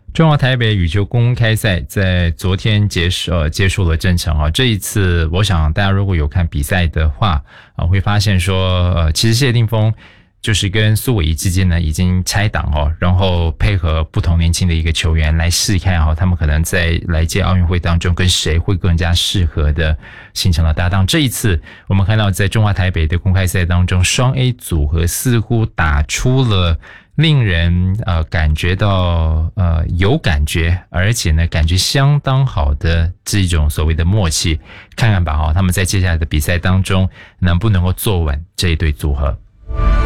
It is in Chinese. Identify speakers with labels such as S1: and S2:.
S1: 中华台北羽球公开赛在昨天结束了正程啊。这一次，我想大家如果有看比赛的话会发现说，其实谢定峰就是跟苏伟仪之间呢已经拆档哦，然后配合不同年轻的一个球员来试看他们可能在来届奥运会当中跟谁会更加适合的形成了搭档。这一次我们看到在中华台北的公开赛当中，双 A 组合似乎打出了令人感觉到有感觉，而且呢感觉相当好的这种所谓的默契，看看吧他们在接下来的比赛当中能不能够坐稳这一对组合。